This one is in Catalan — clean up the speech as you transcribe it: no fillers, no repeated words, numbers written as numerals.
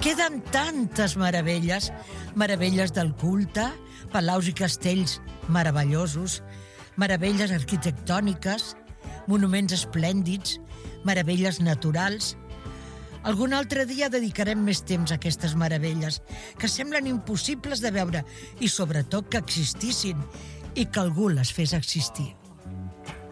Queden tantes meravelles, meravelles del culte, palaus i castells meravellosos, meravelles arquitectòniques, monuments esplèndids, meravelles naturals. Algun altre dia dedicarem més temps a aquestes meravelles que semblen impossibles de veure i sobretot que existissin i que algú les fes existir.